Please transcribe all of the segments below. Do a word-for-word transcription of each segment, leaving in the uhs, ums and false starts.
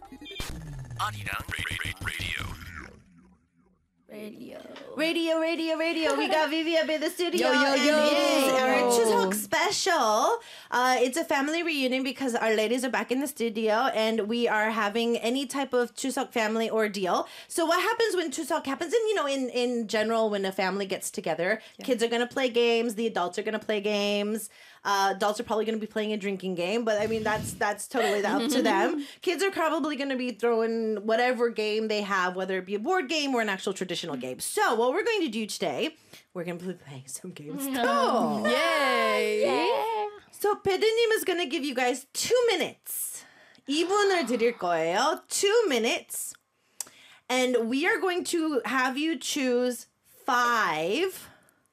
아리랑 radio. Radio. Radio, radio, radio. We got Vivi up in the studio. Yo, yo, and yo. it is our Chuseok special. Uh, it's a family reunion because our ladies are back in the studio and we are having any type of Chuseok family ordeal. So what happens when Chuseok happens? And, you know, in, in general, when a family gets together, yeah. kids are going to play games. The adults are going to play games. Uh, adults are probably going to be playing a drinking game, but I mean, that's that's totally up to them. Kids are probably going to be throwing whatever game they have, whether it be a board game or an actual traditional game. So what we're going to do today, we're going to be playing some games. Oh. Yay! Yeah. So 패드님 is going to give you guys two minutes. 이 분을 드릴 거예요. Two minutes. And we are going to have you choose five,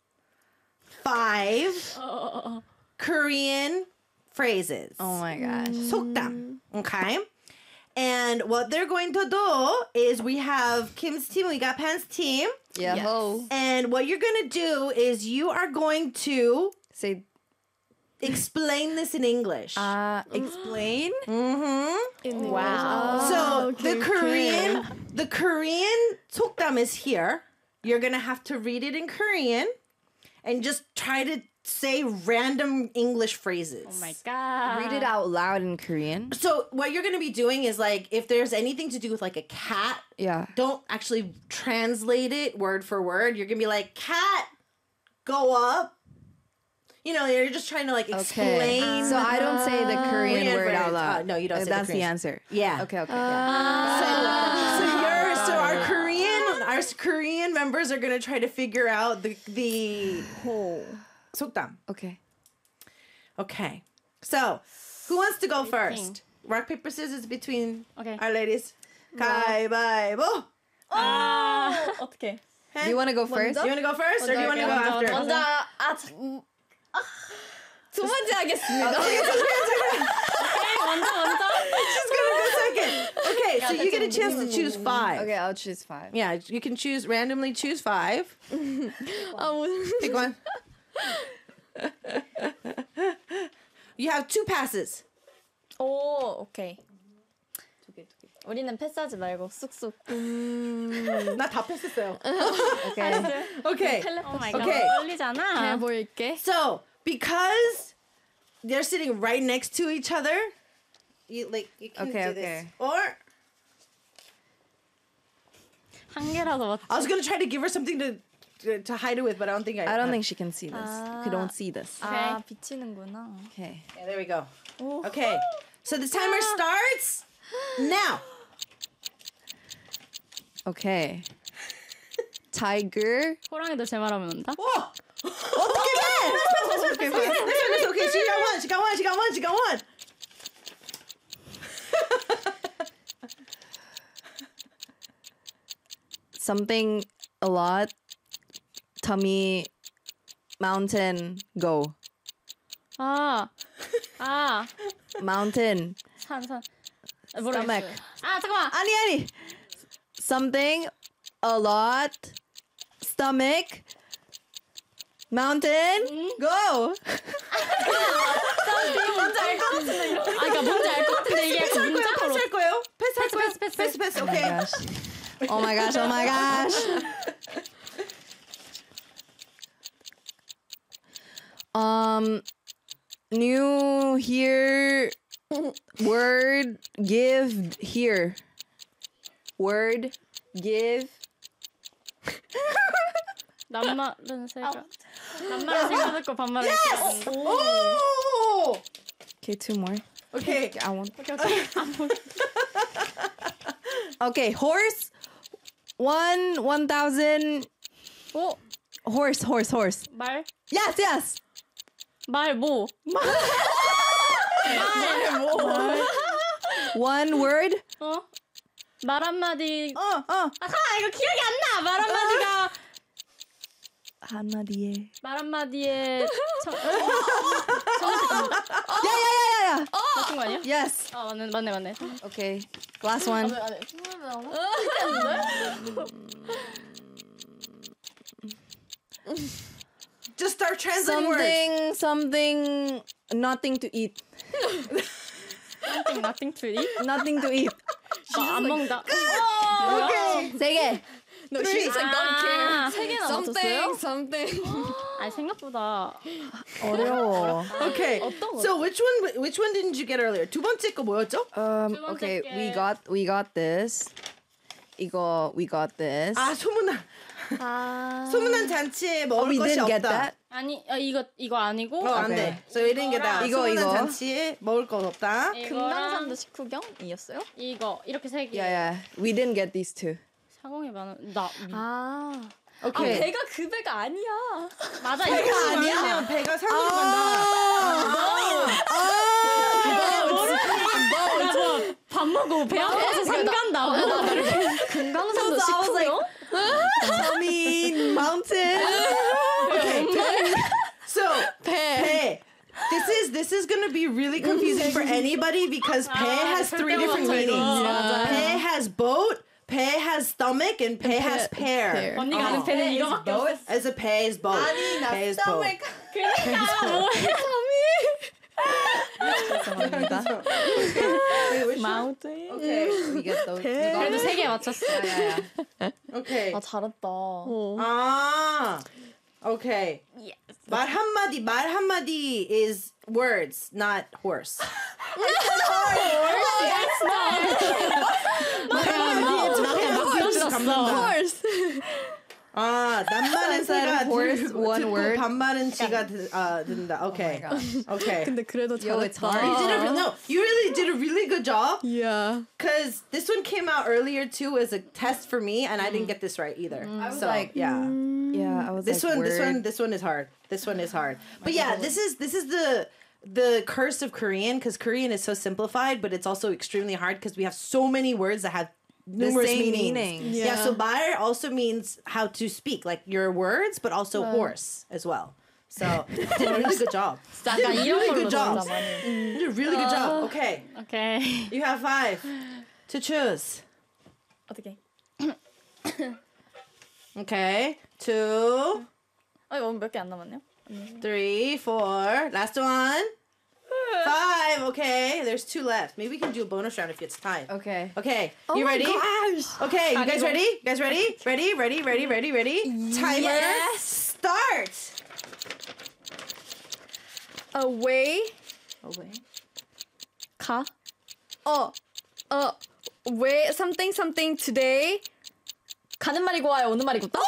five, oh. Korean phrases. Oh my gosh. 속담. Okay? And what they're going to do is we have Kim's team, we got Pan's team. Yeah. Yes. And what you're going to do is you are going to say explain this in English. Uh, explain? Mm-hmm. In wow. So oh, okay, the Korean okay. the Korean 속담 is here. You're going to have to read it in Korean and just try to say random English phrases. Oh my god. Read it out loud in Korean. So what you're going to be doing is like if there's anything to do with like a cat, yeah. don't actually translate it word for word. You're going to be like, cat, go up. You know, you're just trying to like explain. Okay. So I don't say the Korean Korean word word. out loud. Uh, no, you don't say the That's the Korean. answer. Yeah. Okay, okay. Uh, so, so you're so our Korean our Korean members are going to try to figure out the the whole 속담. Okay. Okay. So, who wants to go first? Rock, paper, scissors between okay. our ladies. 가위바위보. 아, 어떻게? Do you want to go first? You want to go first, or do you want to go after? 먼저 아, 두 번째 하겠습니다. Okay, 먼저 먼저. She's gonna go second. Okay, so you get a chance to choose five. Okay, I'll choose five. Yeah, you can choose randomly. Choose five. Pick one. You have two passes. 오, 오케이. 두 개, 두 개. 우리는 패스하지 말고 쑥쑥. 음, 나 다 패스했어요. Okay. Okay. 오 마이 갓. Okay. 떨리잖아. 해볼게. So, because they're sitting right next to each other, you like you can okay, do okay. this. Or 한 개라도 맞. I was gonna try to give her something to to, to hide it with, but I don't think I. I don't have. think she can see this. 아. We don't see this. 아, 비치는구나. Okay. Yeah, there we go. Okay, so the timer starts now. Okay. Tiger. 호랑이도 제 말하면 온다. Whoa! Okay, man. Okay, okay, okay. She got one. She got one. She got one. She got one. Something a lot. Tummy. Mountain. Go. 아, 아, Mountain. 산, 산. 아, Stomach. 모르겠어요. 아, 잠깐만. 아니 아니. Something a lot. Stomach. Mountain. Go. 뭔지 알 것 같은데. 아, 그러니까 뭔지 알 것 같은데 이게 패스할 거예요? 문장으로. 패스할 거예요? 패스할 거예요? 패스, 패스, 패스, 패스. Oh my Okay. gosh. Oh my gosh. Oh my gosh. Um, new here. Word give here. Word give. 낱말은 세가. 낱말은 세가 듣고 반말은 Yes. Oh. Okay, two more. Okay. I want. 오케이, 오케이. Okay, horse. One one thousand. 오, Horse, horse, horse. 말, Yes, yes. 말, 뭐. One word. 어? 말 한마디. 어, 어. 아, 잠깐만, 이거 기억이 안 나. 말 한마디가. 한마디에. 말 한마디에. 청... 야야야야야. 맞춘 거 아니야? Yes. 아, 맞네, 맞네, 맞네. Okay. Last one. Just start translating words. Something, something, nothing to eat. Something, nothing to eat. Nothing to eat. 안 먹는다. Okay. 세 개. No, she just like don't care. 아, 세 개나 Something, 맞췄어요? something. 아니 생각보다 어려워. Okay. 어떤 거? So which one which one didn't you get earlier? 두 번째 거 뭐였죠? Um, 두 번째 okay, 게. we got we got this. 이거 we got this. 아, 소문난 아 소문난 잔치에 oh, 먹을 we 것이 didn't get 없다. that. 아니 어, 이거 이거 아니고 어, 안 Okay. 돼. So we didn't get that. 이거, 소문난 이거. 잔치에 먹을 것 없다. 금강산도 식후경이었어요? 이거 이렇게 세 개. Yeah, yeah. We didn't get these two. 사공이 많은 나 아. 오케이. 아, 배가 그 배가 아니야. 맞아 배가 이거 아니면 배가 산으로 간다. 밥 먹고 배 아파서 산 간다고. 금강산도 식후경? Coming mountain. Okay. So 배. This is this is gonna be really confusing for anybody because 배 has three different meanings. 배 has boat, 배 has stomach, and 배 has pear. pear. 언니가 아는 배는 이거밖에 없어. As a 배 is boat. 아니, 나 배 is boat. 그러니까 뭐해? 죄송합니다. Wait, which one? 마운틴. Okay. We get those. We got 그래도 세 개 맞췄어. yeah, yeah. Okay. 아, 잘했다. 아. Okay. Yes. 말 한마디, 말 한마디 is words, not horse. Horse. 아, 낱말은 새가 horse, 듣고 one word. 반말은 쥐가 드, 아, 듣는다. Okay. Oh my gosh. Okay. 근데 그래도 Yo, it's 잘했다. hard. You did a, no, you really did a really good job. Yeah. Because this one came out earlier too as a test for me, and I didn't get this right either. I was so like, yeah, Yeah, I was this like, one, this word. one, this one is hard. This one is hard. But yeah, this is this is the the curse of Korean because Korean is so simplified, but it's also extremely hard because we have so many words that have numerous same meanings. meanings. Yeah. Yeah. So bar also means how to speak, like your words, but also horse as well. So you did a really good job. 약간 You did a 이런 really 걸로 good job. 진짜 많이. You did a really good job. Okay, 오케이. you have five to choose. 어떻게? Okay, two, 아, 이거 몇 개 안 남았네요. three, four. Last one. Five. Okay, there's two left. Maybe we can do a bonus round if it's time. Okay. Okay, you ready? Okay, you guys ready? You guys ready? Ready? Ready? Ready? Ready? Ready? Timer. Start. Away. Away. 가. 어. 어. Way something something today. 가는 말이 고와요. 오는 말이 곱다.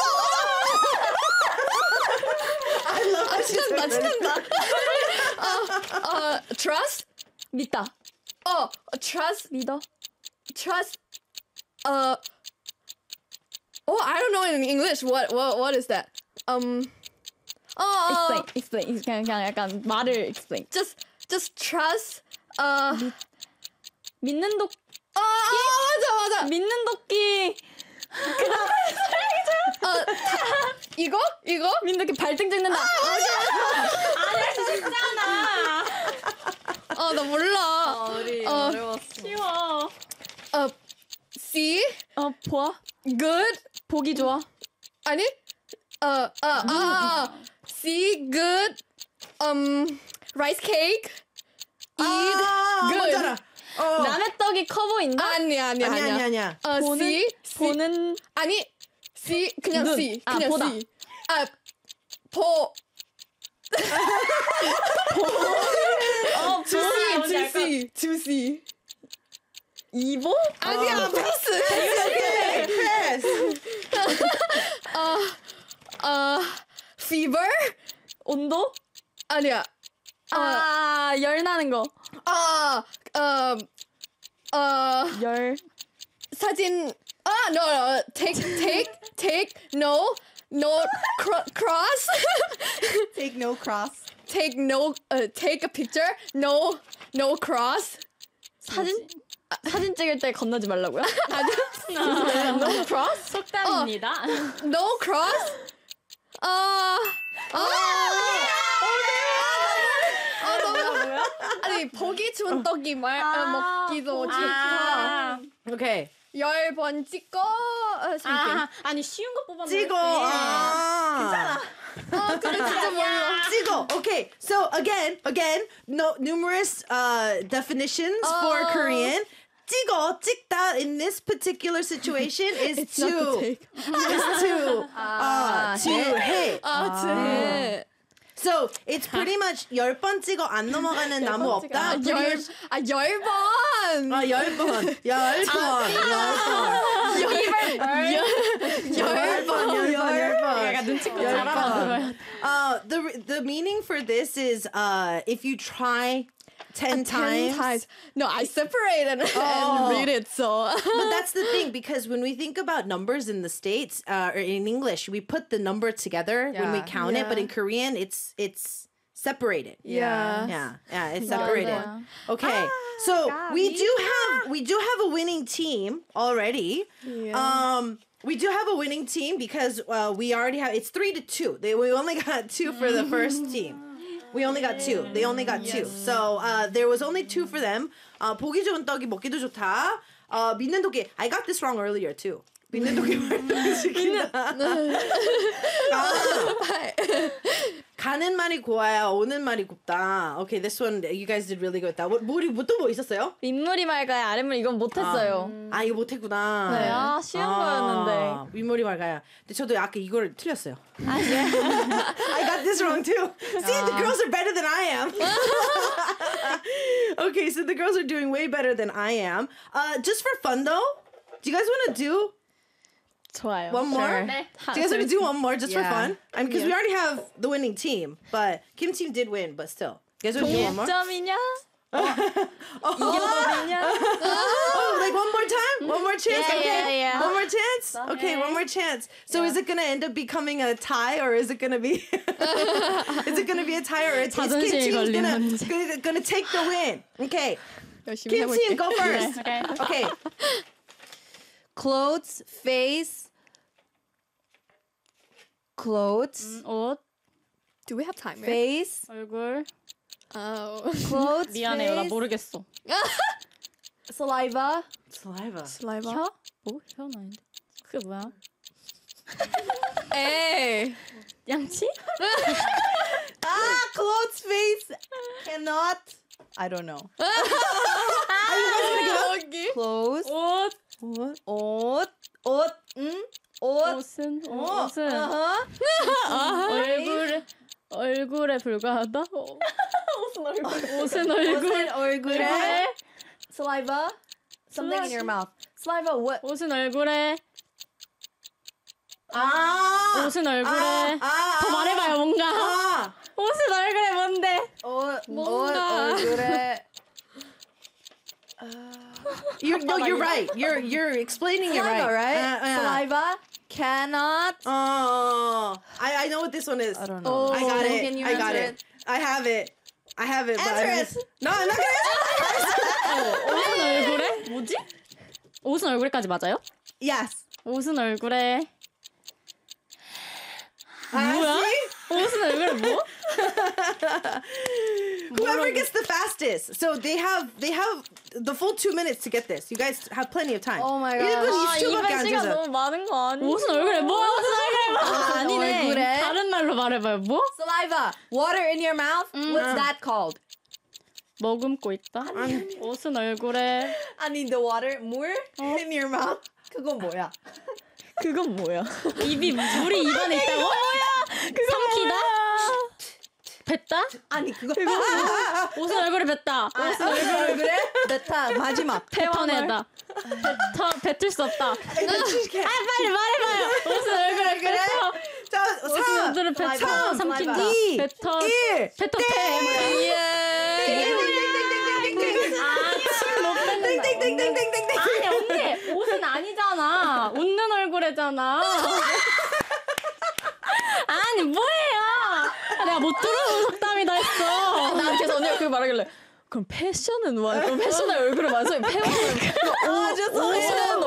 I love 아, that she's 친한다, so good. 친한다. 어, 어, trust 믿다. 어, trust 믿어. Trust. 어. Oh, I don't know in English. What what what is that? Um. 어. explain, explain. 그냥 그냥 약간 말을 explain. Just just trust. 어. 믿는 도 아, 맞아 맞아. 믿는 도끼. 어, 다, 이거 이거 믿는 도끼 발등 찍는다. 아니 진짜나. 어, 나 몰라. 우리 어. 어려웠어. 쉬워. 어, see 어 보아. good 보기 좋아. 아니 어, 어, 아, 아, see good um rice cake eat 아, good 뭔지 알아. 어. 남의 떡이 커 보인다. 아니야 아니야 아니야, 아니야 아니야, 아니야. 어, 보는 see 보는 아니 see 그냥 눈. see 아, 그냥 보다. see 아 보. 어 to see to see to see 이보? 아니야 패스 Okay, Chris. 어 fever 온도? 아니야 아, 열 나는 거. 어어어 열. 사진 아 no no take take take no no cro- cross Take no cross. take no uh, take a picture no no cross 사진 사진 찍을 때 건너지 말라고요? no cross 속담입니다. no cross 아 아, 아, 너무 아니 보기 좋은 떡이 말 어, 먹기도 좋다 아, Okay. 열 번 찍고 어, 아, 아니 쉬운 거 뽑았는데. 찍어. 아. 아 근데 진짜 몰라 찍어. Okay. So again, again, no numerous uh definitions for Oh. Korean. 찍어, 찍다 in this particular situation is It's not to, the take. is to, uh, to hit. 아, 제. So it's pretty much 열 번 찍어 안 넘어가는 나무 없다. 아, 열, 아, 열 번. 아, 열 번. 열 번. 열 번. 열 번. 열 번. 약간 눈치껏 열 잘하는 번. Uh, the the meaning for this is uh, if you try ten times. Ten times. No, I separate and, Oh. and read it, so. But that's the thing, because when we think about numbers in the States, uh, or in English, we put the number together when we Yeah. count it, but Yeah. in Korean, it's it's separated. Yeah. Yeah, yeah, it's separated. 맞아요. Okay, so we do have we do have a winning team already. Yeah. Um, we do have a winning team because uh, we already have. It's three to two. They, we only got two for the first team. We only got two. They only got two. So uh, there was only two for them. Uh, 보기 좋은 떡이 먹기도 좋다. Uh, 믿는 독이. I got this wrong earlier too. 믿는 독이 말을 지킨다. 아, 가는 말이 고와야 오는 말이 곱다. Okay, this one you guys did really good. What 뭐리 뭐또뭐 있었어요? 윗물이 맑아야 아랫물 이건 못했어요. 아 이거 못했구나. 네, 아 쉬운 거였는데. 윗머리 맑아야. 근데 저도 아까 이걸 틀렸어요. I got this wrong too. See, the girls are better than I am. Okay, so the girls are doing way better than I am. Uh, just for fun though, do you guys want to do 좋아요. one more? Sure. 네. Do you guys want to do one more just for Yeah. fun? I mean, because we already have the winning team, but Kim team did win, but still. You guys want to do one more? 점이냐? Oh, 이겼거든요. oh, like one more time? One more chance? Yeah, okay. yeah, yeah. One more chance? Okay, one more chance. So is it going to end up becoming a tie or is it going to be is it going to be a tie or is Kim 자존심이 team's 걸리는 going 문제. to going to take the win? Okay. 열심히 Kim 해볼게. team go first. Okay. Okay. Clothes, face. Clothes, 옷, Do we have time? right? face, 얼굴. Oh. clothes, 미안해요. 나 face, 모르겠어. saliva, Saliva. Saliva. 혀? 뭐? 혀는 아닌데. 그게 뭐야? Hey. 양치? ah, clothes, face, cannot. I don't know. 여기. Clothes, 옷. What? 옷, 옷, 음, 옷. 옷은? 옷. 옷은? Uh-huh. 얼굴, 얼굴에 불과하다? 어. 옷은 얼굴. 옷은 얼굴. 옷은 얼굴에. 얼굴에. Saliva, something in your mouth. Saliva, what? 옷은 얼굴에. Ah. 옷은 얼굴에. Ah. 더 말해봐요, 뭔가. Ah. 옷은 얼굴에 뭔데? 옷, 옷, 뭔가. 얼굴에. You're, no, you're right. You're you're explaining it right. Saliva, right? Uh, yeah. Saliva, cannot. Oh, I, I know what this one is. I don't know. I got it. Can you I got answer it. I have it. I have it. but Answer I it. just- No, I'm not gonna 옷은 얼굴에? 뭐지? 옷은 얼굴에까지 맞아요? Yes. 옷은 얼굴에. Ah, 뭐야? see? 옷은 얼굴에 뭐? Whoever gets the fastest. So they have they have the full two minutes to get this. You guys have plenty of time. Oh my God. 일 분 아, 이십 초밖에 이번 안 시간 돼서. 너무 많은 거 아니야? 옷은 얼굴에 뭐? 옷은 얼굴에 뭐? 아, 아니네. 얼굴에? 다른 말로 말해봐요. 뭐? Saliva, water in your mouth. What's that called? 머금고 있다. 옷은 얼굴에. 아니, the water, 물 in your mouth. 그건 뭐야? 그건 뭐야? 입이 물이 입안에 있다고? 뭐야? 삼키다? 뱉다? 아니, 그거. 옷은 얼굴에 뱉다. 옷은 얼굴에 뱉다. 마지막. 태워내다. 뱉어 뱉을 수 없다. 아 빨리 말해봐요. 옷은 얼굴에 뱉어. 자, 옷은 삼, 얼굴에 뱉어. 삼, 삼킨다. 이, 뱉어. 일. 뱉어 태. 예. 아침못 뱉는다. 땡땡땡땡땡땡. 아니 언니 옷은 아니잖아. 웃는 얼굴에잖아. 아니 뭐예요? 아, 내가 못 들어서 속담이다 했어. 난 그래서 언니가 그거 말하길래 그럼 패션은 뭐? 그럼 패션의 얼굴을 완전히 패션을. 아, just